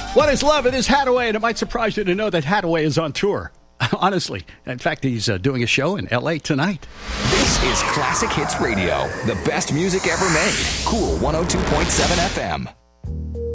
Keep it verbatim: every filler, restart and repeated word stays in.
What is love? It is Hathaway, and it might surprise you to know that Hathaway is on tour. Honestly. In fact, he's uh, doing a show in L A tonight. This is Classic Hits Radio, the best music ever made. Cool one oh two point seven F M.